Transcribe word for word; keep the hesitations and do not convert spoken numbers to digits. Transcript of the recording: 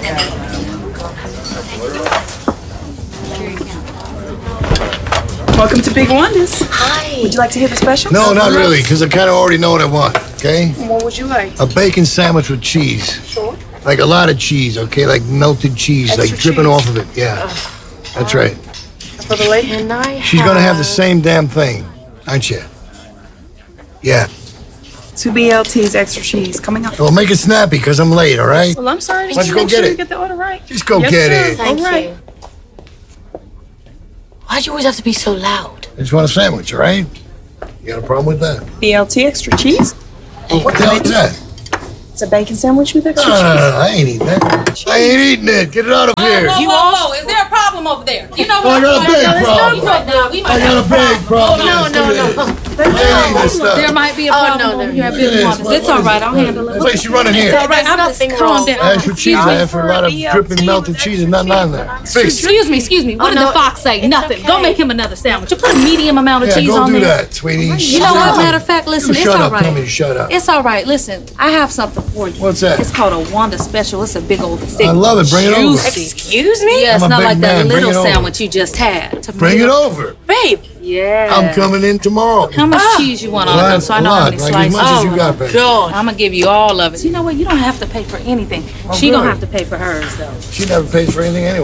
Welcome to Big Wonders. Hi. Would you like to hear the special? No, not really, because I kind of already know what I want, okay? What would you like? A bacon sandwich with cheese. Sure. Like a lot of cheese, okay? Like melted cheese, Extra like dripping cheese. off of it. Yeah, that's right. For the lady? And I She's gonna have the same damn thing, aren't you? Yeah. Two B L Ts, extra cheese, coming up. Well, make it snappy, because I'm late, all right? Well, I'm sorry. Why don't you go Make get sure it? You get the order right. Just go Yes, get sir. it. Thank All right. you. Why'd you always have to be so loud? I just want a sandwich, all right? You got a problem with that? B L T, extra cheese. What the hell is that? It's a bacon sandwich with No, extra no, cheese. no, no, I ain't eating that. I ain't eating it. Get it out of here. Whoa, whoa, whoa, is there a problem over there? You know Oh, I what? got a big problem. Right now, we might I got have a big problem. No, no, no. I ain't eating this stuff. There might be a Oh, problem no, over no. here at It Big is. Wonders. What- It's what all is right. it? I'll handle it. Why is she running It's here? all right. I'm just nothing calm wrong. down. Extra cheese, I have for a lot of dripping melted cheese and nothing on there. Fix it. Excuse me, excuse me. What Oh, did no, the fox say? it's Nothing. okay. Go make him another sandwich. You put a medium amount of Yeah, cheese go on do there. that, sweetie. You know what? Matter of fact, listen, You it's shut all up. right. Tell me to shut up. It's all right. Listen, I have something for you. What's that? It's called a Wanda special. It's a big old thick. I love it. Bring it over. juicy. Excuse me? Yeah, it's I'm a not big like that man. Bring little it over. sandwich you just had. Bring it over. Babe. Yeah. I'm coming in tomorrow. How much cheese you want on Lot, it so I a know how lot, many like slices? as much as you Oh, got, baby. God. I'm gonna give you all of it. You know what? You don't have to pay for anything. Oh, She good. gonna have to pay for hers though. She never pays for anything anyway.